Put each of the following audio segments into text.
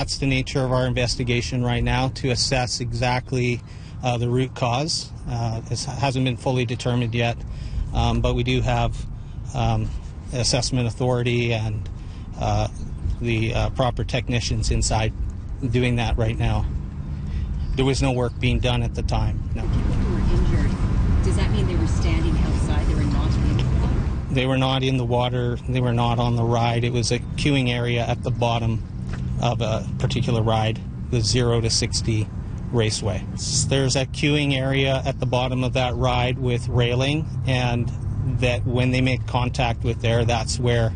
that's the nature of our investigation right now, to assess exactly the root cause. It hasn't been fully determined yet, but we do have assessment authority and the proper technicians inside doing that right now. There was no work being done at the time. No. The people who were injured, does that mean they were standing outside? They were not in the water? They were not in the water. They were not on the ride. It was a queuing area at the bottom of a particular ride, the 0 to 60 raceway. There's a queuing area at the bottom of that ride with railing, and that when they make contact with there, that's where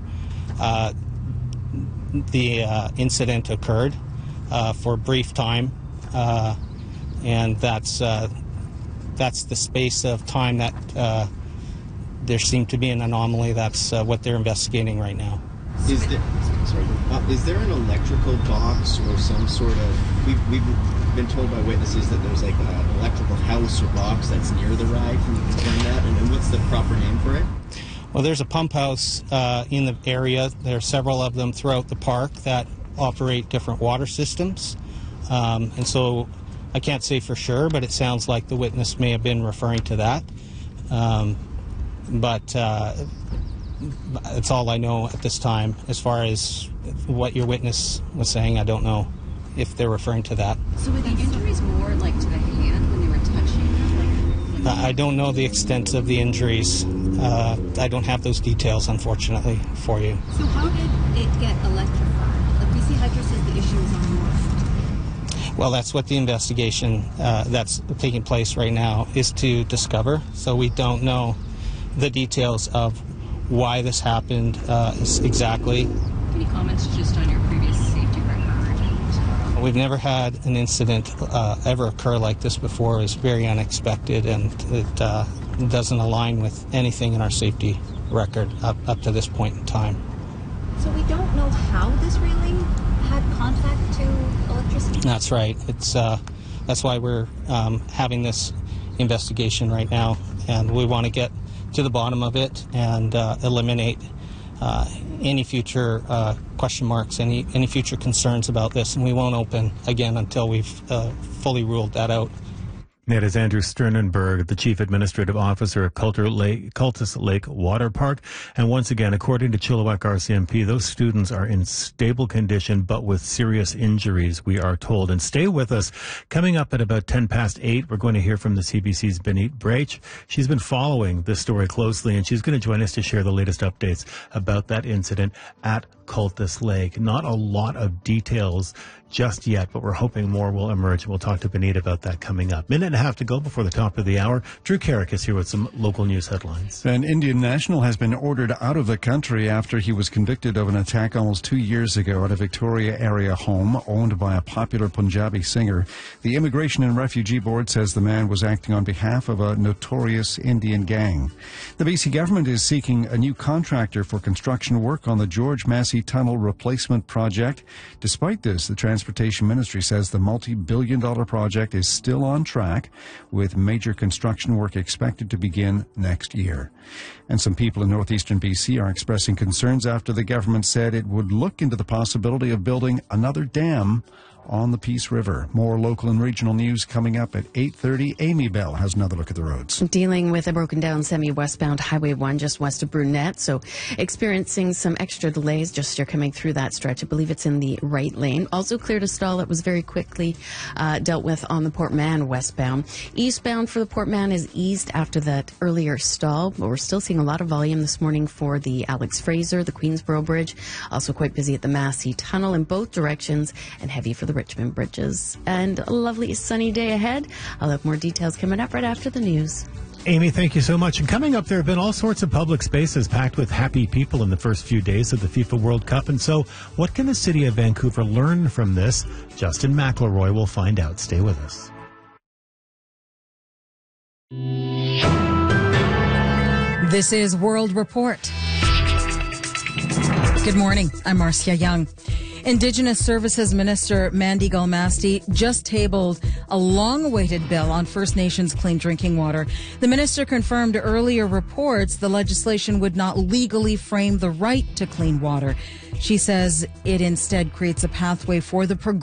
the incident occurred for a brief time, and that's the space of time that there seemed to be an anomaly. That's what they're investigating right now. Is there an electrical box or some sort of... We've been told by witnesses that there's like an electrical house or box that's near the ride. Can you explain that? And what's the proper name for it? Well, there's a pump house in the area. There are several of them throughout the park that operate different water systems. And so I can't say for sure, but it sounds like the witness may have been referring to that. But it's all I know at this time. As far as what your witness was saying, I don't know if they're referring to that. So were the injuries more like to the hand when they were touching? I don't know the extent of the injuries. I don't have those details, unfortunately, for you. So how did it get electrified? Like BC Hydro says the issue is on your end. Well, that's what the investigation that's taking place right now is to discover. So we don't know the details of why this happened exactly. Any comments just on your previous safety record? We've never had an incident ever occur like this before. It was very unexpected, and it doesn't align with anything in our safety record up to this point in time. So we don't know how this railing had contact to electricity? That's right. It's that's why we're having this investigation right now, and we want to get to the bottom of it and eliminate any future question marks, any future concerns about this, and we won't open again until we've fully ruled that out. That is Andrew Sternenberg, the Chief Administrative Officer of Cultus Lake Water Park. And once again, according to Chilliwack RCMP, those students are in stable condition but with serious injuries, we are told. And stay with us. Coming up at about 8:10, we're going to hear from the CBC's Benit Brach. She's been following this story closely, and she's going to join us to share the latest updates about that incident at Cultus Lake. Not a lot of details just yet, but we're hoping more will emerge. We'll talk to Benit about that coming up. Minute and a half to go before the top of the hour. Drew Carrick is here with some local news headlines. An Indian national has been ordered out of the country after he was convicted of an attack almost 2 years ago at a Victoria area home owned by a popular Punjabi singer. The Immigration and Refugee Board says the man was acting on behalf of a notorious Indian gang. The BC government is seeking a new contractor for construction work on the George Massey Tunnel replacement project. Despite this, the Transportation Ministry says the multi-billion-dollar project is still on track, with major construction work expected to begin next year. And some people in northeastern BC are expressing concerns after the government said it would look into the possibility of building another dam on the Peace River. More local and regional news coming up at 8:30. Amy Bell has another look at the roads. Dealing with a broken down semi-westbound Highway 1 just west of Brunette, so experiencing some extra delays just you're coming through that stretch. I believe it's in the right lane. Also cleared a stall that was very quickly dealt with on the Port Mann westbound. Eastbound for the Port Mann is eased after that earlier stall, but we're still seeing a lot of volume this morning for the Alex Fraser, the Queensboro Bridge. Also quite busy at the Massey Tunnel in both directions, and heavy for the Richmond bridges. And a lovely sunny day ahead. I'll have more details coming up right after the news. Amy, thank you so much. And coming up, there have been all sorts of public spaces packed with happy people in the first few days of the FIFA World Cup. And so what can the city of Vancouver learn from this? Justin McElroy will find out. Stay with us. This is World Report. Good morning. I'm Marcia Young. Indigenous Services Minister Mandy Galmasti just tabled a long-awaited bill on First Nations clean drinking water. The minister confirmed earlier reports the legislation would not legally frame the right to clean water. She says it instead creates a pathway for the